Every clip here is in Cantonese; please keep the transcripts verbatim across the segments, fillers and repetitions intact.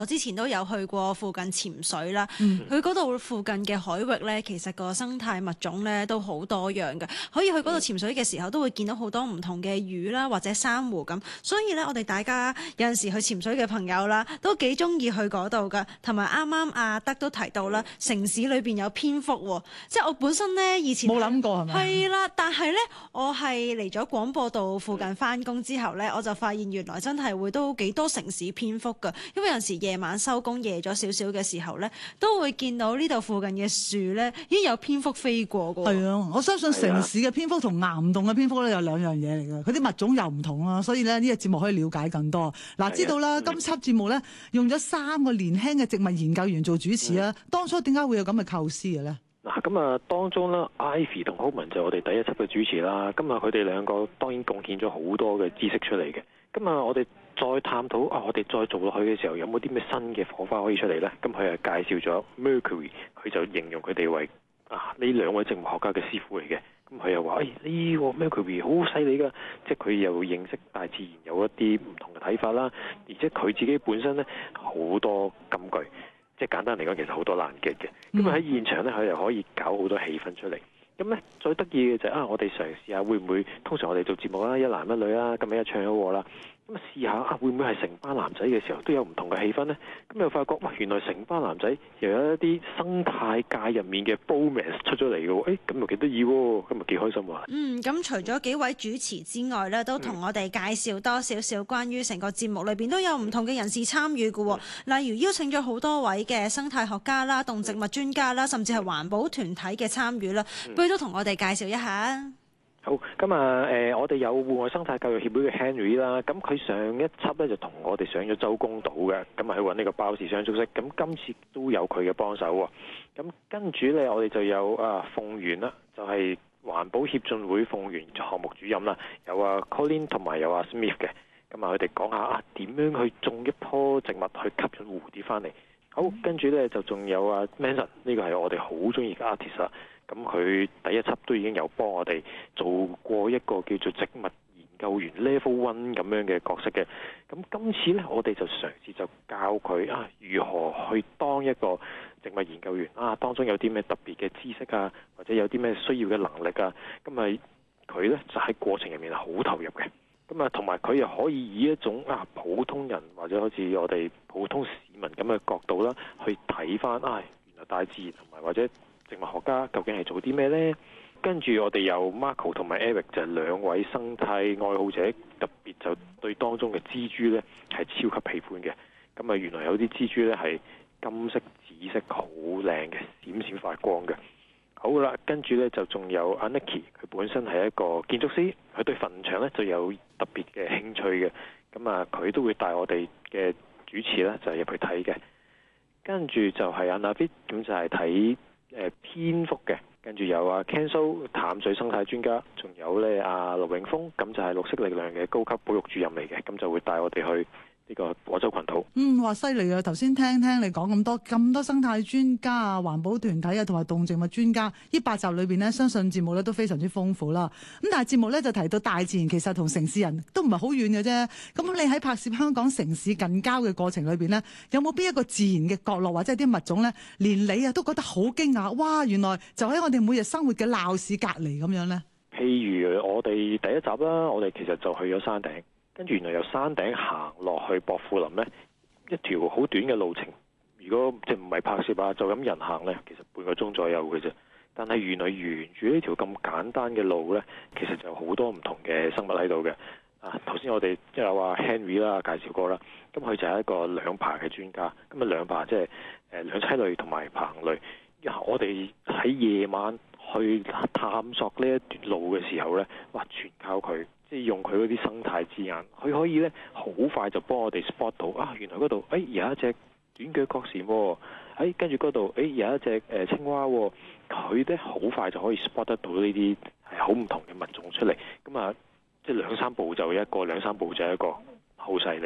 我之前都有去過附近潛水啦， 嗯佢嗰度附近嘅海域咧，其實個生態物種咧都好多樣嘅，可以去嗰度潛水嘅時候都會見到好多唔同嘅魚啦，或者珊瑚咁。所以咧，我哋大家有陣時去潛水嘅朋友啦，都幾中意去嗰度噶。同埋啱啱阿德都提到啦，城市裏邊有蝙蝠喎，即係我本身咧以前冇諗過係咪？ 係啦，但係咧我係嚟咗廣播道附近翻工之後咧，我就發現原來真係會都幾多城市蝙蝠噶，因為有陣時夜晚收工夜咗少少嘅時候咧，都會見到呢度附近嘅樹咧已經有蝙蝠飛過㗎。 係啊，我相信城市嘅蝙蝠同岩洞嘅蝙蝠咧有兩樣嘢嚟嘅，佢啲物種又唔同啊，所以咧呢個節目可以了解更多。嗱，知道啦，今輯節目咧用咗三個年輕嘅植物研究員做主持啊，當初點解會有咁嘅構思嘅咧？ 嗱，咁啊，當中咧，Ivy 同 Homan 就我哋第一輯嘅主持啦。咁啊，佢哋兩個當然貢獻咗好多嘅知識出嚟嘅。咁啊，我哋再探討啊，我哋再做落去嘅時候，有冇啲咩新嘅火花可以出嚟咧？咁佢又介紹咗 Mercury，佢就形容佢哋為啊呢兩位植物學家嘅師傅嚟嘅。咁佢又話：誒、哎、呢、這個 Mercury 好犀利㗎，即係佢又認識大自然有一啲唔同嘅睇法啦。而且佢自己本身咧好多金句。即係簡單嚟講，其實好多難嘅嘅。咁啊喺現場咧，佢又可以搞好多氣氛出嚟。咁咧最得意嘅就係、是、啊，我哋嘗試下會唔會？通常我哋做節目啦，一男一女啦，咁樣一唱一和啦。咁啊試下啊，會唔會係成班男仔嘅時候都有唔同嘅氣氛呢？咁又發覺哇，原來成班男仔又有一啲生態界入面嘅 bromance 出咗嚟嘅喎。誒，咁又幾得意喎，咁又幾開心喎。 嗯，咁除咗幾位主持之外咧，都同我哋介紹多少少關於成個節目裏邊都有唔同嘅人士參與嘅喎。例如邀請咗好多位嘅生態學家啦、動植物專家啦，甚至係環保團體嘅參與啦。不如都同我哋介紹一下。 好，咁啊，誒，我哋有戶外生態教育協會嘅 Henry 啦，咁佢上一輯咧就同我哋上咗周公島嘅，咁啊去揾呢個包氏雙足蜥，咁今次都有佢嘅幫手喎。咁跟住咧，我哋就有啊鳳園啦，就係、是、環保協進會鳳園項目主任啦，有啊 Colin 同埋有啊 Smith 嘅，咁啊佢哋講下啊點樣去種一棵植物去吸引蝴蝶翻嚟。好，跟住咧就仲有啊 Manson，呢個係我哋好中意嘅 artist 啊。咁佢第一輯都已經有幫我哋做過一個叫做植物研究員 Level One 咁樣嘅角色嘅。咁今次呢，我哋就嘗試就教佢啊，如何去當一個植物研究員啊，當中有啲咩特別嘅知識啊，或者有啲咩需要嘅能力啊。咁啊，佢呢就喺過程入面係好投入嘅。咁啊，同埋佢又可以以一種啊普通人或者好似我哋普通市民咁嘅角度啦，去睇翻啊，原來大自然同埋或者植物學家究竟係做啲咩呢？跟住我哋有 Marco 同埋 Eric 就係兩位生態愛好者，特別就對當中嘅蜘蛛呢係超級喜歡嘅。咁啊，原來有啲蜘蛛呢係金色、紫色，好靚嘅，閃閃發光嘅。好啦，跟住呢就仲有阿 Nicky，佢本身係一個建築師，佢對墳場呢就有特別嘅興趣嘅。咁啊，佢都會帶我哋嘅主持呢就入去睇嘅。跟住就係阿 Navid，咁就係睇誒蝙蝠嘅。跟住有阿 Kenzo 淡水生態專家，仲有咧阿陸永峰，咁就係綠色力量嘅高級保育主任嚟嘅，咁就會帶我哋去呢個果洲群島。 嗯，哇，犀利啊！頭先聽聽你講咁多咁多生態專家啊、環保團體啊，同埋動植物專家，呢八集裏邊呢，相信節目咧都非常之豐富啦。咁但係節目咧就提到大自然其實同城市人都唔係好遠嘅啫。咁你喺拍攝香港城市近郊嘅過程裏邊呢，有冇邊一個自然嘅角落或者係啲物種咧，連你啊都覺得好驚訝？哇！原來就喺我哋每日生活嘅鬧市隔離咁樣咧。 譬如我哋第一集啦，我哋其實就去咗山頂。跟住原來由山頂行落去薄扶林呢，一條好短嘅路程。如果即係唔係拍攝啊，就咁人行呢，其實半個鐘左右嘅啫。但係原來沿住呢條咁簡單嘅路呢，其實就有好多唔同嘅生物喺度嘅。啊，頭先我哋即係話 Henry 啦介紹過啦，咁佢就係一個兩爬嘅專家。咁啊兩爬即係誒兩棲類同埋爬行類。我哋喺夜晚去探索呢一段路嘅時候呢，哇！全靠佢。即係用佢嗰啲生態字眼，佢可以咧好快就幫我哋 spot 到啊！原來嗰度誒有一隻短腳角蟾喎，誒跟住嗰度誒有一隻誒青蛙喎，佢咧好快就可以 spot 得到呢啲係好唔同嘅物種出嚟。咁啊，即係兩三步就一個，兩三步就一個，好犀利。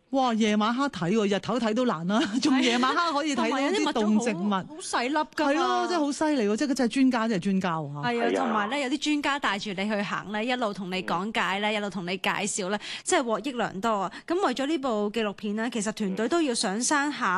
哇！夜晚黑睇喎，日頭睇都難啦，仲夜晚黑可以睇到啲動植物， 好細粒㗎。 係咯，真係好犀利喎！即係佢真係專家，真係專家喎。 係啊，同埋咧有啲專家帶住你去行咧，一路同你講解咧，一路同你介紹咧，真係獲益良多啊！咁為咗呢部紀錄片咧，其實團隊都要上山下